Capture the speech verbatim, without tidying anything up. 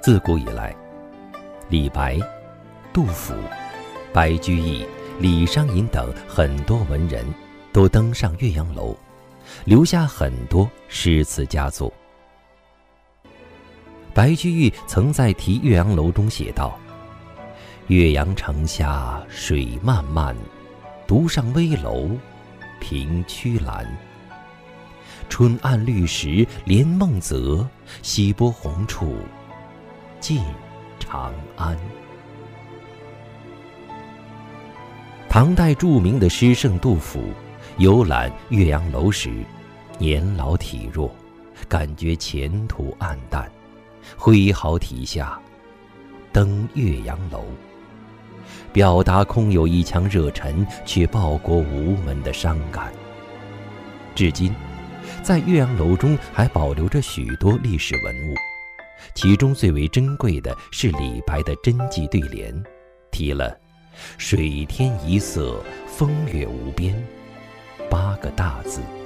自古以来，李白、杜甫、白居易、李商隐等很多文人都登上岳阳楼，留下很多诗词佳作。白居易曾在题岳阳楼中写道：岳阳城下水漫漫，独上危楼凭曲栏。春暗绿时连梦泽，西波红处近长安。唐代著名的诗圣杜甫游览岳阳楼时，年老体弱，感觉前途暗淡，挥毫题下登岳阳楼，表达空有一腔热忱却报国无门的伤感。至今在岳阳楼中还保留着许多历史文物，其中最为珍贵的是李白的真迹对联，题了水天一色，风月无边八个大字。